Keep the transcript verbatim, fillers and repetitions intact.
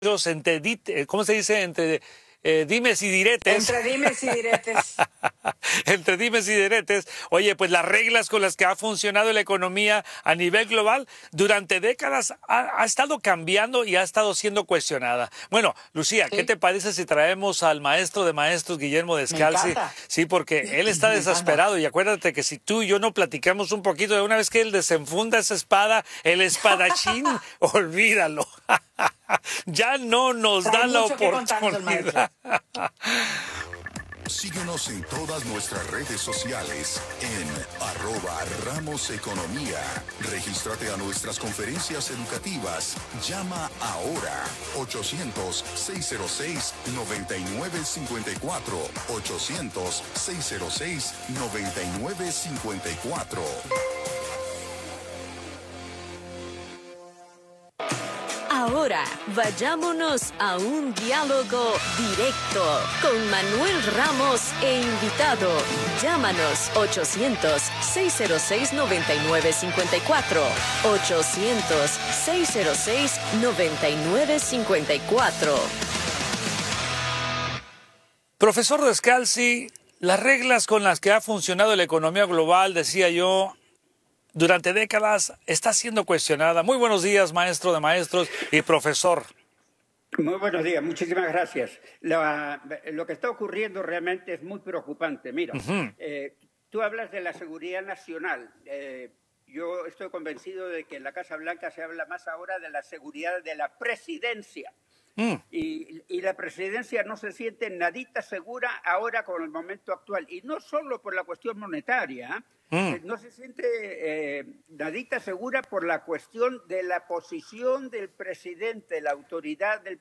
entre, di- eh, ¿cómo se dice? Entre eh, dimes y diretes. Entre dimes y diretes. Entre dimes y diretes. Oye, pues las reglas con las que ha funcionado la economía a nivel global durante décadas ha, ha estado cambiando y ha estado siendo cuestionada. Bueno, Lucía, ¿qué Sí, te parece si traemos al maestro de maestros, Guillermo me Descalzi? encanta. Sí, porque él está Anda. desesperado y acuérdate que si tú y yo no platicamos un poquito de una vez que él desenfunda esa espada, el espadachín, olvídalo. Ya no nos Trae da la mucho que contarnos el maestro. oportunidad. Síguenos en todas nuestras redes sociales en arroba Ramos Economía. Regístrate a nuestras conferencias educativas. Llama ahora ochocientos, seiscientos seis, noventa y nueve cincuenta y cuatro. ochocientos, seiscientos seis, noventa y nueve cincuenta y cuatro. Ahora, vayámonos a un diálogo directo con Manuel Ramos e invitado. Llámanos ochocientos, seiscientos seis, noventa y nueve cincuenta y cuatro. ochocientos, seiscientos seis, noventa y nueve cincuenta y cuatro. Profesor Descalzi, las reglas con las que ha funcionado la economía global, decía yo, durante décadas está siendo cuestionada. Muy buenos días, maestro de maestros y profesor. Muy buenos días, muchísimas gracias. La- lo que está ocurriendo realmente es muy preocupante. Mira, Ujú. eh, tú hablas de la seguridad nacional. Eh, yo estoy convencido de que en la Casa Blanca se habla más ahora de la seguridad de la presidencia. Mm. Y, y la presidencia no se siente nadita segura ahora con el momento actual. Y no solo por la cuestión monetaria, Mm. eh, no se siente eh, nadita segura por la cuestión de la posición del presidente, la autoridad del